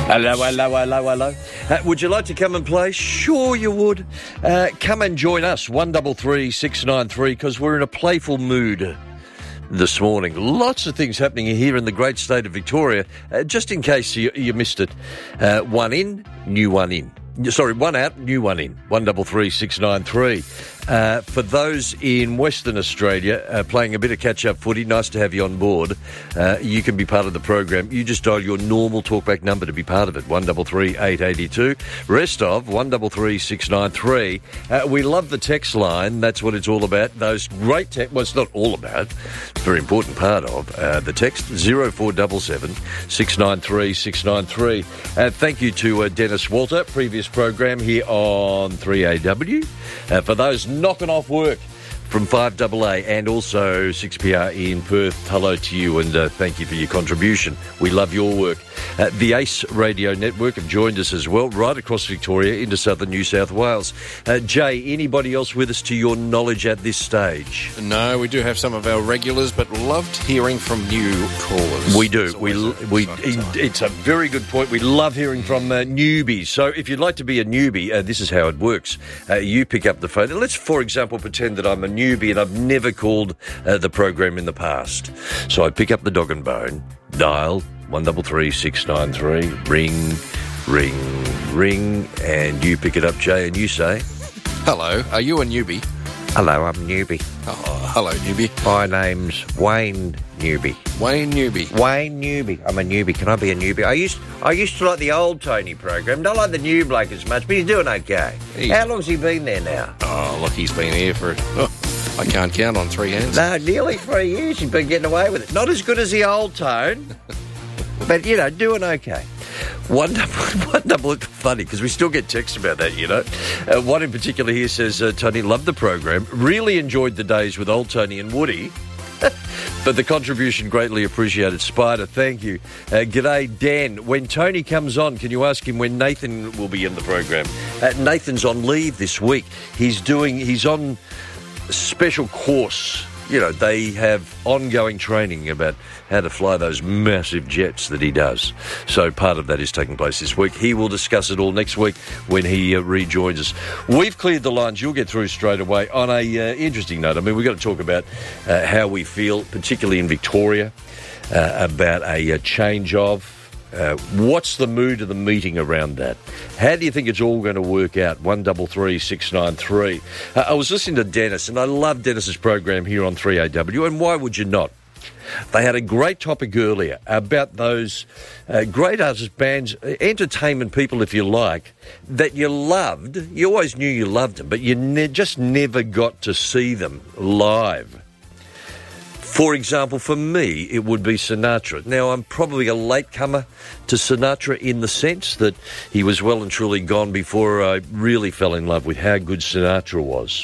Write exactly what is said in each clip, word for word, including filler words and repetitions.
Hello, hello, hello, hello. Uh, would you like to come and play? Sure you would. Uh, come and join us, one three three six nine three, because we're in a playful mood this morning. Lots of things happening here in the great state of Victoria. Uh, just in case you, you missed it, uh, one in, new one in. Sorry, one out, new one in. one three three six nine three. Uh, for those in Western Australia uh, playing a bit of catch-up footy, nice to have you on board. Uh, you can be part of the program. You just dial your normal talkback number to be part of it, one three three eight eight two. Rest of one three three six nine three. Uh, we love the text line. That's what it's all about. Those great text. Well, it's not all about. It's a very important part of uh, the text. zero four seven seven six nine three six nine three. Uh, thank you to uh, Dennis Walter, previous program here on three A W. Uh, for those knocking off work from five A A and also six P R in Perth, hello to you and uh, thank you for your contribution. We love your work. Uh, the ACE Radio Network have joined us as well, right across Victoria into southern New South Wales. Uh, Jay, anybody else with us to your knowledge at this stage? No, we do have some of our regulars, but loved hearing from new callers. We do. We we It's a very good point. We love hearing from uh, newbies. So if you'd like to be a newbie, uh, this is how it works. Uh, you pick up the phone. And let's, for example, pretend that I'm a newbie and I've never called uh, the program in the past. So I pick up the dog and bone, dial one three three six nine three, ring, ring, ring, and you pick it up, Jay, and you say, hello, are you a newbie? Hello, I'm a newbie. Oh, hello, newbie. My name's Wayne Newby. Wayne Newby. Wayne Newby. I'm a newbie. Can I be a newbie? I used I used to like the old Tony program. Don't like the new bloke as much, but he's doing okay. He's... How long's he been there now? Oh, look, he's been here for... Oh, I can't count on three hands. No, nearly three years he's been getting away with it. Not as good as the old Tone, but, you know, doing okay. One double, one double, funny, because we still get texts about that, you know. Uh, one in particular here says, uh, Tony, loved the program, really enjoyed the days with old Tony and Woody, but the contribution greatly appreciated. Spider, thank you. Uh, g'day, Dan. When Tony comes on, can you ask him when Nathan will be in the program? Uh, Nathan's on leave this week. He's doing, he's on a special course. You know, they have ongoing training about how to fly those massive jets that he does. So part of that is taking place this week. He will discuss it all next week when he uh, rejoins us. We've cleared the lines. You'll get through straight away. On a uh, interesting note, I mean, we've got to talk about uh, how we feel, particularly in Victoria, uh, about a, a change of... Uh, what's the mood of the meeting around that? How do you think it's all going to work out? one three three six nine three. Uh, I was listening to Dennis, and I love Dennis's program here on three A W, and why would you not? They had a great topic earlier about those uh, great artists, bands, entertainment people, if you like, that you loved. You always knew you loved them, but you ne- just never got to see them live. For example, for me, it would be Sinatra. Now, I'm probably a latecomer to Sinatra in the sense that he was well and truly gone before I really fell in love with how good Sinatra was.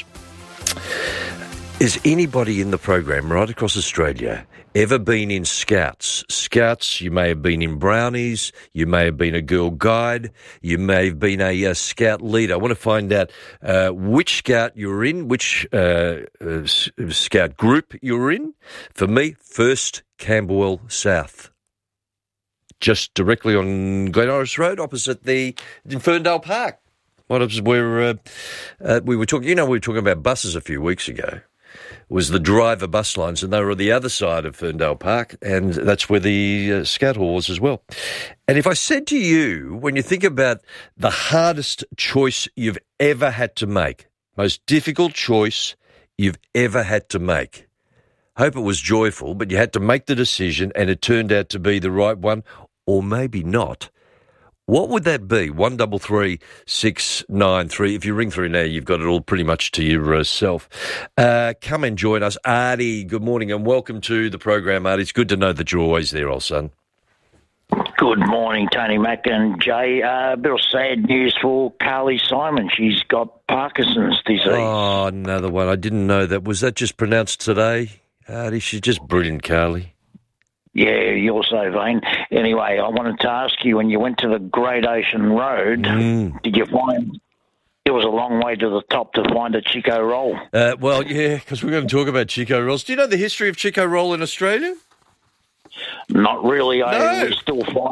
Is anybody in the program right across Australia ever been in Scouts? Scouts, you may have been in Brownies, you may have been a Girl Guide, you may have been a, a Scout leader. I want to find out uh, which Scout you're in, which uh, uh, Scout group you're in. For me, first Camberwell South. Just directly on Glen Iris Road, opposite the in Ferndale Park. What was where uh, uh, we were talking, you know, we were talking about buses a few weeks ago. Was the driver bus lines, and they were on the other side of Ferndale Park, and that's where the uh, Scout Hall was as well. And if I said to you, when you think about the hardest choice you've ever had to make, most difficult choice you've ever had to make, hope it was joyful, but you had to make the decision and it turned out to be the right one, or maybe not. What would that be? one three three six nine three. If you ring through now, you've got it all pretty much to yourself. Uh, come and join us. Artie, good morning and welcome to the program, Artie. It's good to know that you're always there, old son. Good morning, Tony Mack and Jay. Uh, a bit of sad news for Carly Simon. She's got Parkinson's disease. Oh, another one. I didn't know that. Was that just pronounced today? Artie, she's just brilliant, Carly. Yeah, you're so vain. Anyway, I wanted to ask you, when you went to the Great Ocean Road, mm. did you find it was a long way to the top to find a Chico roll? Uh, well, yeah, because we're going to talk about Chico rolls. Do you know the history of Chico roll in Australia? Not really. No. I we still find them in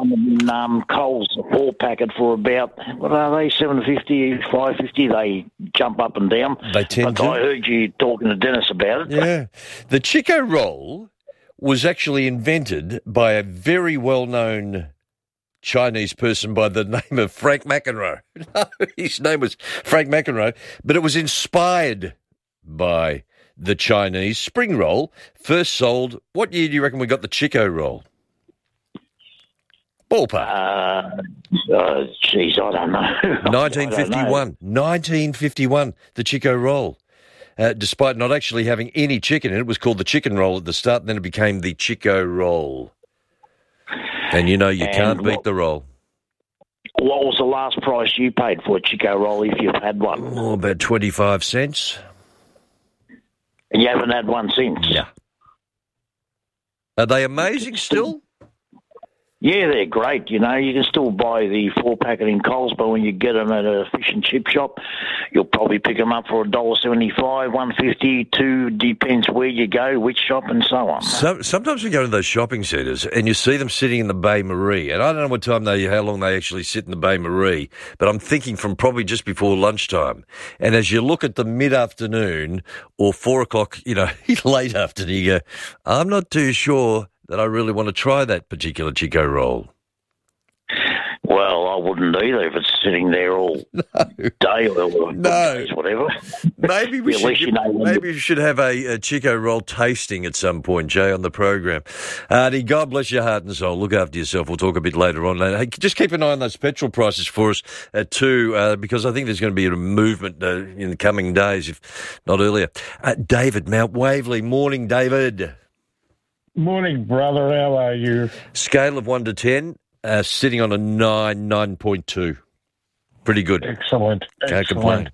in um, Coles, a four packet for about, what are they, seven fifty, five fifty. They jump up and down. They tend but to. I heard you talking to Dennis about it. Yeah. The Chico roll was actually invented by a very well-known Chinese person by the name of Frank McEnroe. No, his name was Frank McEnroe, but it was inspired by the Chinese spring roll, first sold. What year do you reckon we got the Chico roll? Ballpark. Uh, uh, geez, I don't know. nineteen fifty-one. nineteen fifty-one, the Chico roll. Uh, despite not actually having any chicken in it, it was called the chicken roll at the start, and then it became the Chico roll. And you know you And can't beat what- the roll. What was the last price you paid for a Chico roll if you've had one? Oh, about twenty-five cents. And you haven't had one since? Yeah. Are they amazing still? Yeah, they're great. You know, you can still buy the four packet in Coles, but when you get them at a fish and chip shop, you'll probably pick them up for a dollar seventy-five, one fifty, two. Depends where you go, which shop, and so on. So, sometimes we go to those shopping centres and you see them sitting in the Bay Marie, and I don't know what time they, how long they actually sit in the Bay Marie, but I'm thinking from probably just before lunchtime. And as you look at the mid-afternoon or four o'clock, you know, late afternoon, you go, I'm not too sure that I really want to try that particular Chico roll. Well, I wouldn't either if it's sitting there all day or No. days, whatever. Maybe we At should least you know when maybe we should have a, a Chico roll tasting at some point, Jay, on the program. Artie, God bless your heart and soul. Look after yourself. We'll talk a bit later on. Hey, just keep an eye on those petrol prices for us uh, too, uh, because I think there's going to be a movement uh, in the coming days, if not earlier. Uh, David, Mount Waverley. Morning, David. Morning, brother. How are you? Scale of one to ten, uh, sitting on a nine, nine point two. Pretty good. Excellent. Can't Excellent. complain.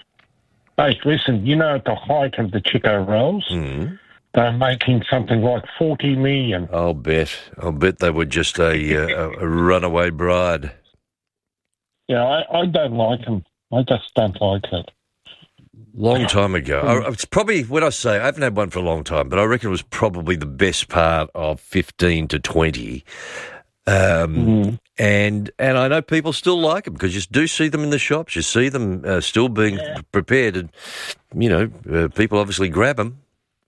Hey, listen, you know, at the height of the Chico rolls, Mm. they're making something like forty million. I'll bet. I'll bet they were just a, uh, a runaway bride. Yeah, I, I don't like them. I just don't like it. Long time ago. I, it's probably, when I say, I haven't had one for a long time, but I reckon it was probably the best part of fifteen to twenty. Um, Mm. and and I know people still like them because you do see them in the shops. You see them uh, still being Yeah. prepared, and, you know, uh, people obviously grab them.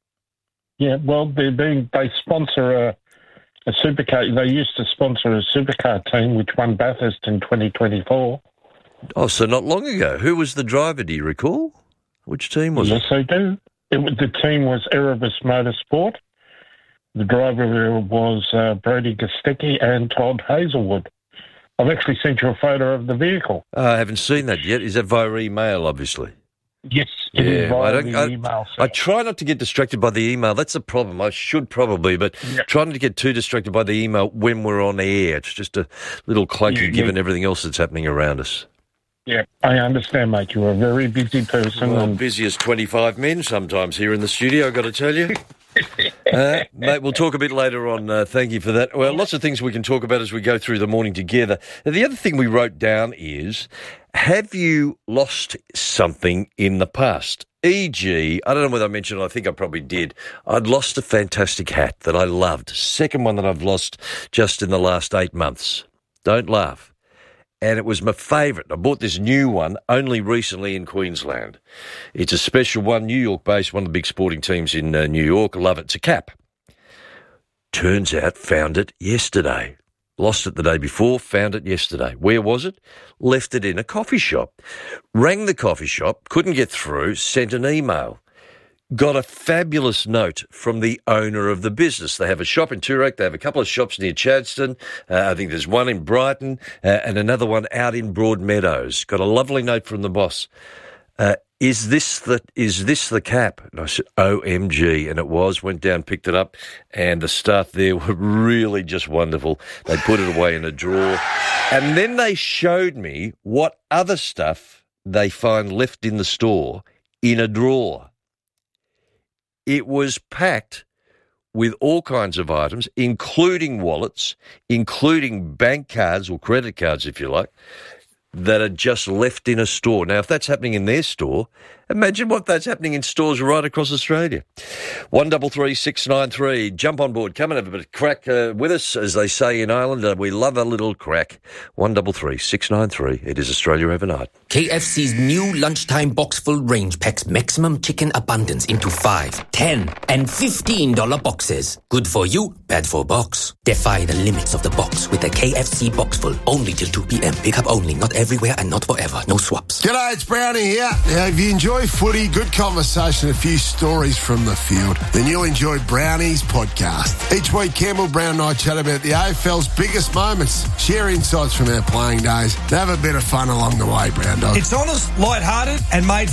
Yeah, well, they're being, they sponsor a, a supercar. They used to sponsor a supercar team which won Bathurst in twenty twenty-four. Oh, so not long ago. Who was the driver, do you recall? Which team was Yes, it? they do. It, was- the team was Erebus Motorsport. The driver was uh, Brody Gostecki and Todd Hazelwood. I've actually sent you a photo of the vehicle. Uh, I haven't seen that yet. Is that via email, obviously? Yes, it is Yeah, via I don't- the I- email. I try not to get distracted by the email. That's the problem. I should probably, but Yeah. trying to get too distracted by the email when we're on air. It's just a little clunky Yeah, yeah. given everything else that's happening around us. Yeah, I understand, mate. You're a very busy person. Well, I'm and busy as twenty-five men sometimes here in the studio, I've got to tell you. Uh, mate, we'll talk a bit later on. Uh, thank you for that. Well, lots of things we can talk about as we go through the morning together. And the other thing we wrote down is, have you lost something in the past? for example, I don't know whether I mentioned it, I think I probably did. I'd lost a fantastic hat that I loved. Second one that I've lost just in the last eight months. Don't laugh. And it was my favourite. I bought this new one only recently in Queensland. It's a special one, New York-based, one of the big sporting teams in uh, New York. Love it. It's a cap. Turns out, found it yesterday. Lost it the day before, found it yesterday. Where was it? Left it in a coffee shop. Rang the coffee shop, couldn't get through, sent an email. Got a fabulous note from the owner of the business. They have a shop in Toorak. They have a couple of shops near Chadstone. Uh, I think there's one in Brighton uh, and another one out in Broadmeadows. Got a lovely note from the boss. Uh, is this the is this the cap? And I said, O M G. And it was. Went down, picked it up, and the staff there were really just wonderful. They put it away in a drawer. And then they showed me what other stuff they find left in the store in a drawer. It was packed with all kinds of items, including wallets, including bank cards or credit cards, if you like, that are just left in a store. Now, if that's happening in their store, Imagine what that's happening in stores right across Australia. One double three six nine three. Jump on board. Come and have a bit of crack uh, with us, as they say in Ireland. Uh, we love a little crack. One double three six nine three. It is Australia overnight. K F C's new lunchtime box full range packs maximum chicken abundance into five, ten, and fifteen dollar boxes. Good for you, bad for box. Defy the limits of the box with the K F C box full. Only till two p.m. Pick up only, not everywhere and not forever. No swaps. G'day, it's Brownie here. Now, if you enjoy footy, good conversation, a few stories from the field, then you'll enjoy Brownie's podcast. Each week, Campbell, Brown and I chat about the A F L's biggest moments, share insights from our playing days, and have a bit of fun along the way, Brown Dog. It's honest, light-hearted, and made